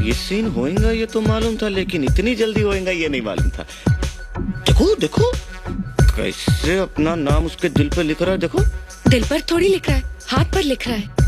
ये सीन होएगा ये तो मालूम था, लेकिन इतनी जल्दी होएगा ये नहीं मालूम था। देखो देखो कैसे अपना नाम उसके दिल पर लिख रहा है। देखो दिल पर थोड़ी लिख रहा है, हाथ पर लिख रहा है।